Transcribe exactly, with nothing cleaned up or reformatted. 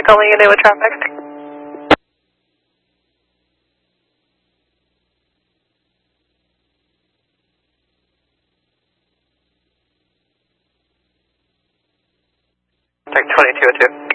calling you with traffic. Tech twenty-two oh two.